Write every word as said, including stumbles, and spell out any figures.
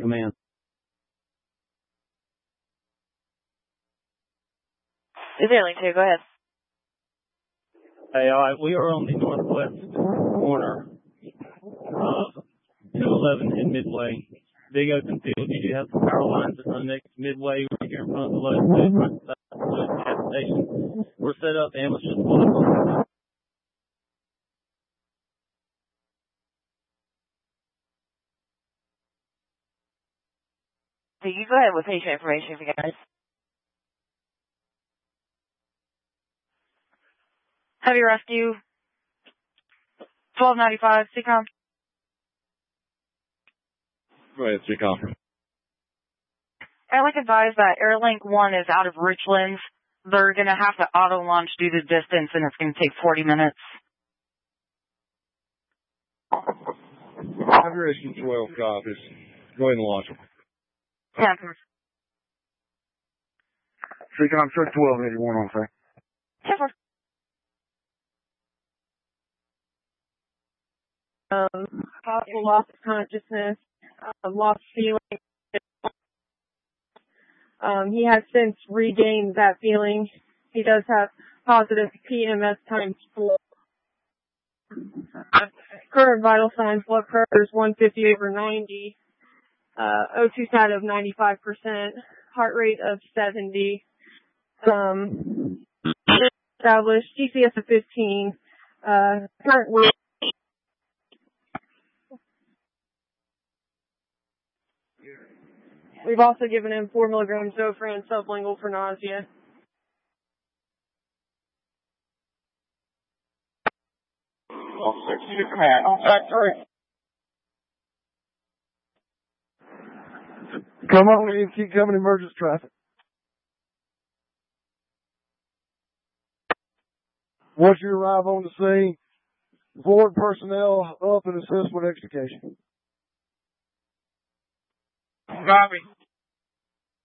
command. Is there link two? Go ahead. Hey, all right, we are on the northwest corner of two eleven and Midway. Big open field. You do have some power lines that run next to Midway right here in front of the load front side of the gas station. We're set up, ambulance just pulled up. So you go ahead with patient information if you guys. Heavy rescue, twelve ninety-five, C COM. Go ahead, C COM. Airlink advised that Airlink one is out of Richlands. They're going to have to auto launch due to distance, and it's going to take forty minutes. Heavy rescue twelve copies. Go ahead and launch them. Yeah. C COM, check twelve eighty-one on sir. Yes, Um, possible loss of consciousness, uh, lost feeling. Um, he has since regained that feeling. He does have positive P M S times four. Current vital signs, blood pressure is one fifty over ninety, uh, O two sat of ninety-five percent, heart rate of seventy, um, established G C S of fifteen, uh, current weight. We've also given him four milligrams Zofran sublingual for nausea. Officer to command. Officer three. Come on, we need to keep coming emergency traffic. Once you arrive on the scene, board personnel up and assist with extrication. Copy.